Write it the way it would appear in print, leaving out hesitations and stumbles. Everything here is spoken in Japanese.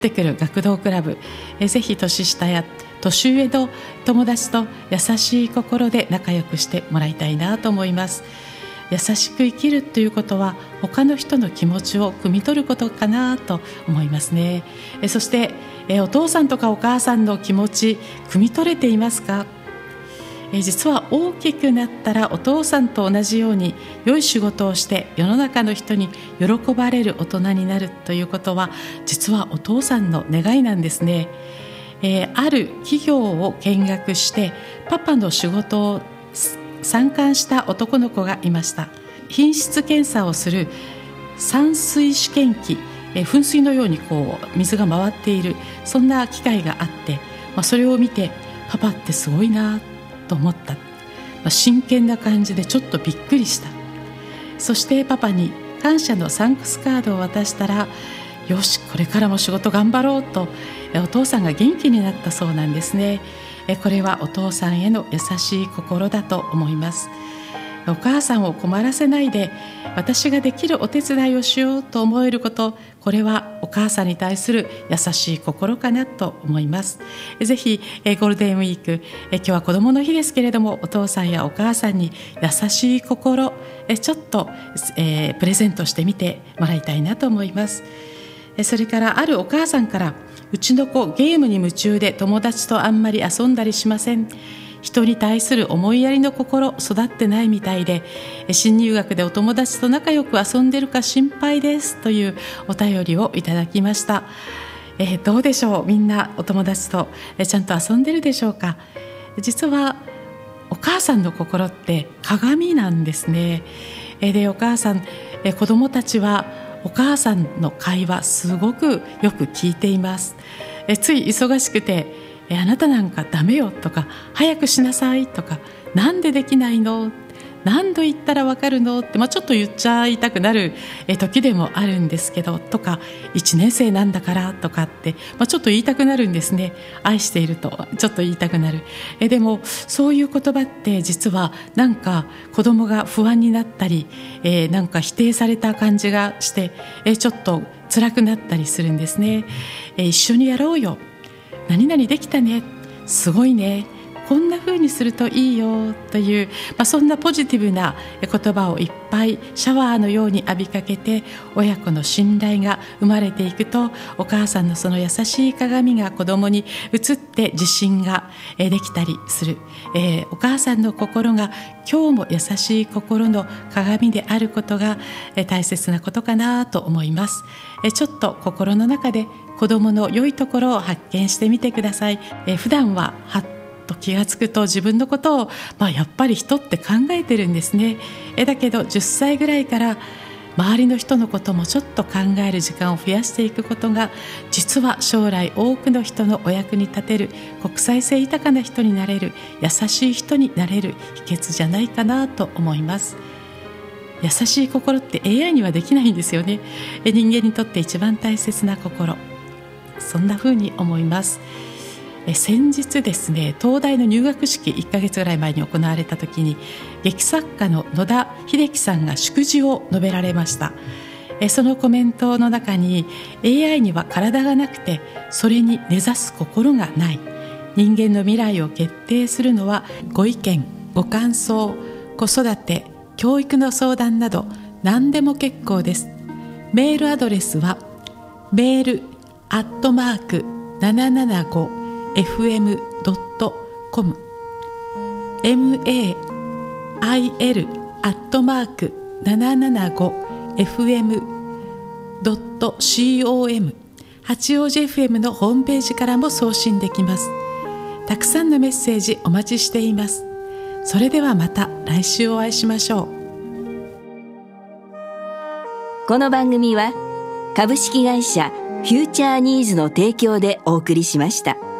てくる学童クラブ、ぜひ年下や年上の友達と優しい心で仲良くしてもらいたいなと思います。優しく生きるということは他の人の気持ちを汲み取ることかなと思いますね。そしてお父さんとかお母さんの気持ち汲み取れていますか？実は大きくなったらお父さんと同じように良い仕事をして世の中の人に喜ばれる大人になるということは実はお父さんの願いなんですね。ある企業を見学してパパの仕事を参観した男の子がいました。品質検査をする散水試験機、噴水のように水が回っているそんな機械があって、それを見てパパってすごいなと思った、真剣な感じでちょっとびっくりした。そしてパパに感謝のサンクスカードを渡したら、よしこれからも仕事頑張ろうとお父さんが元気になったそうなんですね。これはお父さんへの優しい心だと思います。お母さんを困らせないで私ができるお手伝いをしようと思えること、これはお母さんに対する優しい心かなと思います。ぜひゴールデンウィーク、今日は子どもの日ですけれども、お父さんやお母さんに優しい心ちょっとプレゼントしてみてもらいたいなと思います。それからあるお母さんから、うちの子ゲームに夢中で友達とあんまり遊んだりしません。人に対する思いやりの心育ってないみたいで、新入学でお友達と仲良く遊んでるか心配ですというお便りをいただきました。どうでしょう、みんなお友達とちゃんと遊んでるでしょうか。実はお母さんの心って鏡なんですね。でお母さん、子供たちはお母さんの会話すごくよく聞いています。つい忙しくてあなたなんかダメよとか、早くしなさいとか、なんでできないの、何度言ったらわかるのって、ちょっと言っちゃいたくなる時でもあるんですけど、とか1年生なんだからとかって、ちょっと言いたくなるんですね。愛しているとちょっと言いたくなる。でもそういう言葉って実はなんか子供が不安になったり、なんか否定された感じがして、ちょっと辛くなったりするんですね。一緒にやろうよ、何々できたね、すごいね、こんな風にするといいよという、そんなポジティブな言葉をいっぱいシャワーのように浴びかけて、親子の信頼が生まれていくと、お母さんのその優しい鏡が子供に映って自信ができたりする。お母さんの心が今日も優しい心の鏡であることが大切なことかなと思います。ちょっと心の中で子供の良いところを発見してみてください。普段ははっと気がつくと自分のことを、やっぱり人って考えてるんですね。だけど10歳ぐらいから周りの人のこともちょっと考える時間を増やしていくことが、実は将来多くの人のお役に立てる、国際性豊かな人になれる、優しい人になれる秘訣じゃないかなと思います。優しい心って AI にはできないんですよね。人間にとって一番大切な心、そんな風に思います。先日ですね、東大の入学式1ヶ月ぐらい前に行われた時に、劇作家の野田秀樹さんが祝辞を述べられました。そのコメントの中に、 AI には体がなくてそれに根ざす心がない、人間の未来を決定するのはご意見ご感想、子育て教育の相談など何でも結構です。メールアドレスはmail@775fm.com mail@775fm.com 八王子 FM のホームページからも送信できます。たくさんのメッセージお待ちしています。それではまた来週お会いしましょう。 この番組は株式会社フューチャーニーズの提供でお送りしました。